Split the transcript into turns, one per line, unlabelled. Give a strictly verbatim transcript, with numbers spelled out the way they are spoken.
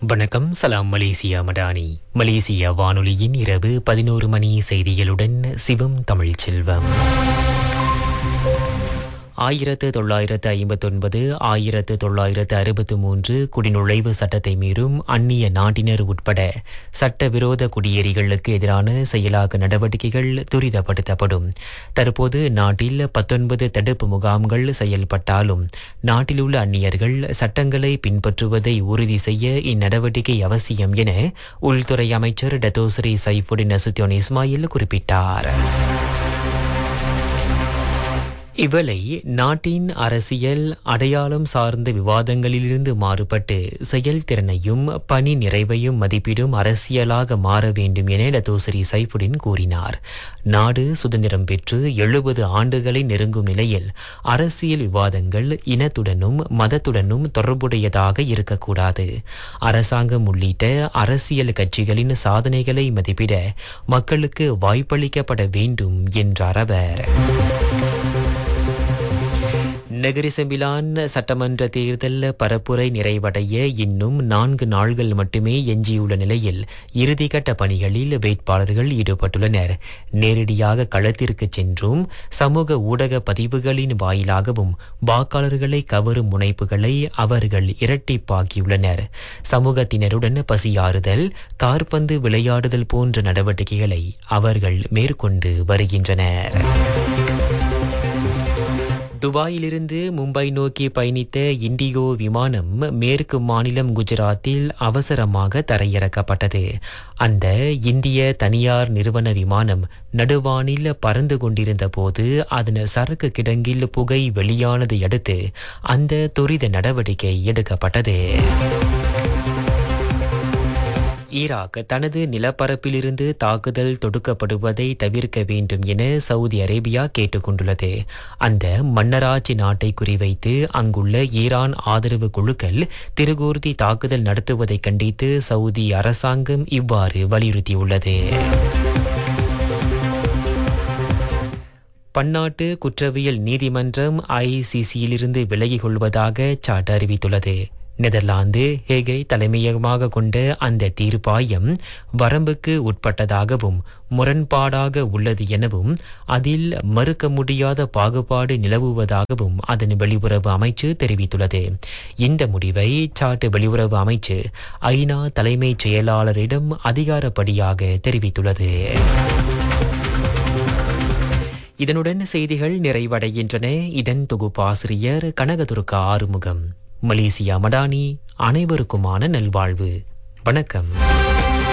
வணக்கம். சலாம் Malaysia Madani. Malaysia வானொலியின் இரவு பதினோரு மணி செய்திகளுடன் சிவம் தமிழ் செல்வம். ஆயிரத்து தொள்ளாயிரத்து ஐம்பத்தொன்பது ஆயிரத்து தொள்ளாயிரத்து அறுபத்து மூன்று குடிநுழைவு சட்டத்தை மீறும் அந்நிய நாட்டினர் உட்பட சட்டவிரோத குடியேறிகளுக்கு எதிரான செயலாக்க நடவடிக்கைகள் துரிதப்படுத்தப்படும். தற்போது நாட்டில் பத்தொன்பது தடுப்பு முகாம்கள் செயல்பட்டாலும் நாட்டிலுள்ள அந்நியர்கள் சட்டங்களை பின்பற்றுவதை உறுதி செய்ய இந்நடவடிக்கை அவசியம் என உள்துறை அமைச்சர் டத்தோஸ்ரீ சைஃபுடின் நசுத்தியோன் இஸ்மாயில் குறிப்பிட்டார். இவளை நாட்டின் அரசியல் அடையாளம் சார்ந்த விவாதங்களிலிருந்து மாறுபட்டு செயல்திறனையும் பணி நிறைவையும் மதிப்பிடும் அரசியலாக மாற வேண்டும் என டத்தோஸ்ரீ சைஃபுடின் கூறினார். நாடு சுதந்திரம் பெற்று எழுபது ஆண்டுகளை நெருங்கும் நிலையில் அரசியல் விவாதங்கள் இனத்துடனும் மதத்துடனும் தொடர்புடையதாக இருக்கக்கூடாது. அரசாங்கம் உள்ளிட்ட அரசியல் கட்சிகளின் சாதனைகளை மதிப்பிட மக்களுக்கு வாய்ப்பளிக்கப்பட வேண்டும் என்றார் அவர். நகரி செம்பிலான் சட்டமன்ற தேர்தல் பரப்புரை நிறைவடைய இன்னும் நான்கு நாள்கள் மட்டுமே எஞ்சியுள்ள நிலையில் இறுதிக்கட்ட பணிகளில் வேட்பாளர்கள் ஈடுபட்டுள்ளனர். நேரடியாக களத்திற்கு சென்றும் சமூக ஊடக பதிவுகளின் வாயிலாகவும் வாக்காளர்களை கவரும் முனைப்புகளை அவர்கள் இரட்டிப்பாக்கியுள்ளனர். சமூகத்தினருடன் பசியாறுதல், காற்பந்து விளையாடுதல் போன்ற நடவடிக்கைகளை அவர்கள் மேற்கொண்டு வருகின்றனர். துபாயிலிருந்து மும்பை நோக்கி பயணித்த இண்டிகோ விமானம் மேற்கு மாநிலம் குஜராத்தில் அவசரமாக தரையிறக்கப்பட்டது. அந்த இந்திய தனியார் நிறுவன விமானம் நடுவானில் பறந்து கொண்டிருந்த போது அதன் சரக்கு கிடங்கில் புகை வெளியானதை அடுத்து அந்த துரித நடவடிக்கை எடுக்கப்பட்டது. ஈராக் தனது நிலப்பரப்பிலிருந்து தாக்குதல் தொடுக்கப்படுவதை தவிர்க்க வேண்டும் என சவுதி அரேபியா கேட்டுக்கொண்டுள்ளது. அந்த மன்னராட்சி நாட்டை குறிவைத்து அங்குள்ள ஈரான் ஆதரவு குழுக்கள் திருகூர்த்தி தாக்குதல் நடத்துவதை கண்டித்து சவுதி அரசாங்கம் இவ்வாறு வலியுறுத்தியுள்ளது. பன்னாட்டு குற்றவியல் நீதிமன்றம் ஐசிசியிலிருந்து விலகிக் கொள்வதாக சாட் அறிவித்துள்ளது. நெதர்லாந்து ஹேகை தலைமையகமாக கொண்ட அந்த தீர்ப்பாயம் வரம்புக்கு உட்பட்டதாகவும் முரண்பாடாக உள்ளது எனவும் அதில் மறுக்க முடியாத பாகுபாடு நிலவுவதாகவும் அதன் வெளியுறவு அமைச்சு தெரிவித்துள்ளது. இந்த முடிவை சாட்டு வெளியுறவு அமைச்சு ஐநா தலைமைச் செயலாளரிடம் அதிகாரப்படியாக தெரிவித்துள்ளது. இதனுடன் செய்திகள் நிறைவடைகின்றன. இதன் தொகுப்பாசிரியர் கனகதுர்கா ஆறுமுகம். மலேசியா மடானி. அனைவருக்குமான நல்வாழ்வு. வணக்கம்.